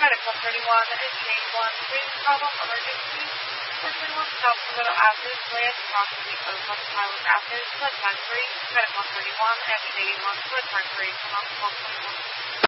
Medic 131 is Jane 1, breathing problem, emergency. 421 South Middle Avenue, land approximately over pilot Avenue, flood time 3. Medic 131 and Jane 1, flood time 3, come on, 121.